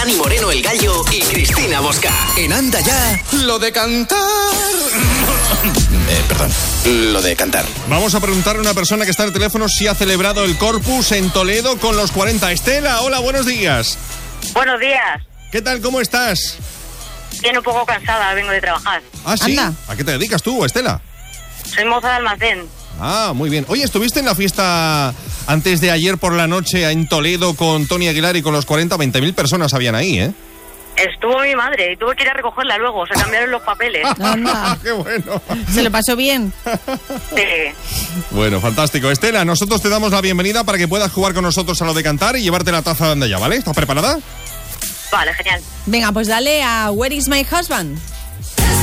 Dani Moreno el Gallo y Cristina Bosca. En Anda Ya, lo de cantar. Perdón, lo de cantar. Vamos a preguntarle a una persona que está en el teléfono si ha celebrado el Corpus en Toledo con los 40. Estela, hola, buenos días. Buenos días. ¿Qué tal, cómo estás? Bien, un poco cansada, vengo de trabajar. Ah, ¿sí? Anda. ¿A qué te dedicas tú, Estela? Soy moza de almacén. Ah, muy bien. Oye, ¿estuviste en la fiesta antes de ayer por la noche en Toledo con Tony Aguilar y con los 40? 20.000 personas habían ahí, ¿eh? Estuvo mi madre y tuve que ir a recogerla luego, se cambiaron los papeles. Anda. ¡Qué bueno! ¿Se lo pasó bien? Sí. Bueno, fantástico. Estela, nosotros te damos la bienvenida para que puedas jugar con nosotros a lo de cantar y llevarte la taza de Anda Ya, ¿vale? ¿Estás preparada? Vale, genial. Venga, pues dale a Where is my husband?